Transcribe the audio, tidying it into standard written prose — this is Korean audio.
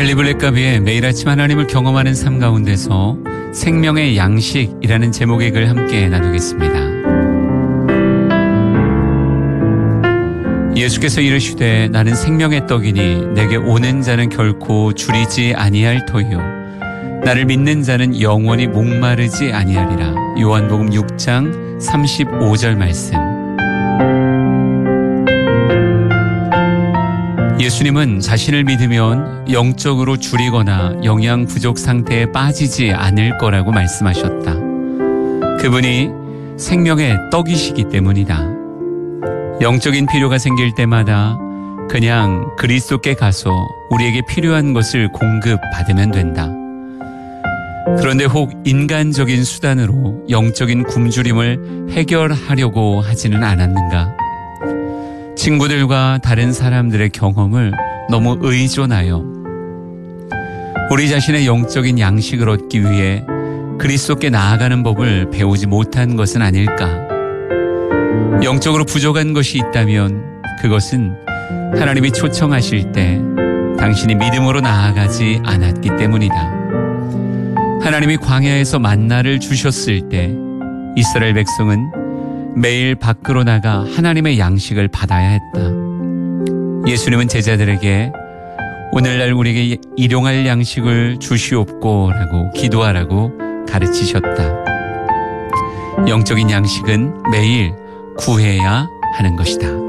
찰리 블랙가비의 매일 아침 하나님을 경험하는 삶 가운데서 생명의 양식이라는 제목의 글 함께 나누겠습니다. 예수께서 이르시되 나는 생명의 떡이니 내게 오는 자는 결코 줄이지 아니할 터이요 나를 믿는 자는 영원히 목마르지 아니하리라. 요한복음 6장 35절 말씀. 예수님은 자신을 믿으면 영적으로 줄이거나 영양 부족 상태에 빠지지 않을 거라고 말씀하셨다. 그분이 생명의 떡이시기 때문이다. 영적인 필요가 생길 때마다 그냥 그리스도께 가서 우리에게 필요한 것을 공급받으면 된다. 그런데 혹 인간적인 수단으로 영적인 굶주림을 해결하려고 하지는 않았는가? 친구들과 다른 사람들의 경험을 너무 의존하여 우리 자신의 영적인 양식을 얻기 위해 그리스도께 나아가는 법을 배우지 못한 것은 아닐까? 영적으로 부족한 것이 있다면 그것은 하나님이 초청하실 때 당신이 믿음으로 나아가지 않았기 때문이다. 하나님이 광야에서 만나를 주셨을 때 이스라엘 백성은 매일 밖으로 나가 하나님의 양식을 받아야 했다. 예수님은 제자들에게 오늘날 우리에게 일용할 양식을 주시옵고라고 기도하라고 가르치셨다. 영적인 양식은 매일 구해야 하는 것이다.